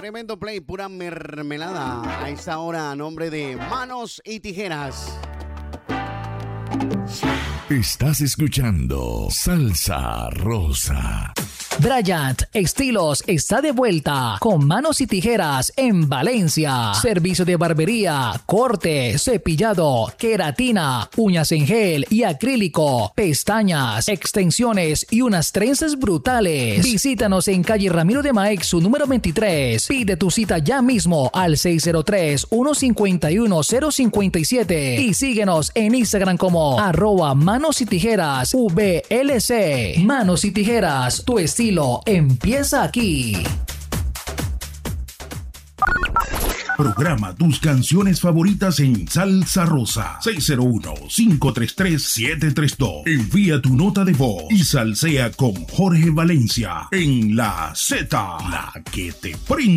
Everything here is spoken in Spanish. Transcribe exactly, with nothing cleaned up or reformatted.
Tremendo play, pura mermelada. A esta hora, a nombre de Manos y Tijeras. Estás escuchando Salsa Rosa. Bryant Estilos está de vuelta con Manos y Tijeras en Valencia. Servicio de barbería, corte, cepillado, queratina, uñas en gel y acrílico, pestañas, extensiones y unas trenzas brutales. Visítanos en calle Ramiro de Maexu número veintitrés. Pide tu cita ya mismo al seis cero tres, uno cinco uno, cero cinco siete y síguenos en Instagram como arroba Manos y Tijeras V L C. Manos y Tijeras, tu estilo empieza aquí. Programa tus canciones favoritas en Salsa Rosa. seis cero uno, cinco tres tres, siete tres dos. Envía tu nota de voz y salsea con Jorge Valencia en La Z, la que te prende.